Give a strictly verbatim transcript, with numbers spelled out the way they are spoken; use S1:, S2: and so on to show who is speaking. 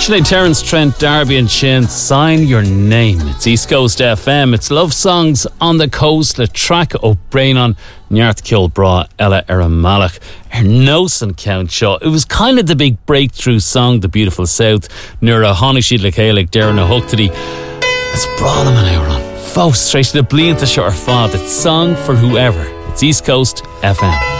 S1: Sinead Terence, Trent D'Arby and Shin, Sign Your Name. It's East Coast F M. It's love songs on the coast. Le track o Brainon, Neart Kilbra, Ella Eramalach, Ernos and Count Shaw. It was kind of the big breakthrough song, The Beautiful South. Nura Honishid Lekaelig, Darren O'Huctedy. It's Brawlham an hour on. Faux, straight to the Blianta Shore Fad. It's Song for Whoever. It's East Coast F M.